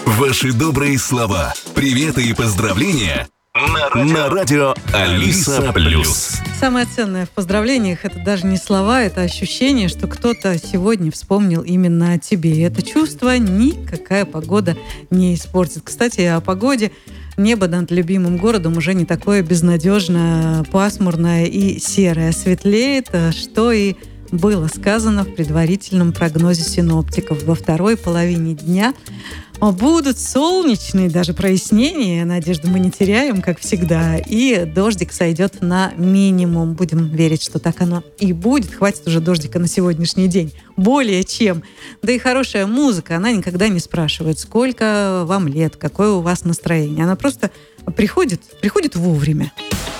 Ваши добрые слова, приветы и поздравления на радио Алиса Плюс. Самое ценное в поздравлениях — это даже не слова, это ощущение, что кто-то сегодня вспомнил именно о тебе. И это чувство никакая погода не испортит. Кстати, о погоде. Небо над любимым городом уже не такое безнадежное, пасмурное и серое. Светлеет, что и было сказано в предварительном прогнозе синоптиков. Во второй половине дня будут солнечные даже прояснения. Надежду мы не теряем, как всегда. И дождик сойдет на минимум. Будем верить, что так оно и будет. Хватит уже дождика на сегодняшний день. Более чем. Да и хорошая музыка, она никогда не спрашивает, сколько вам лет, какое у вас настроение. Она просто приходит вовремя.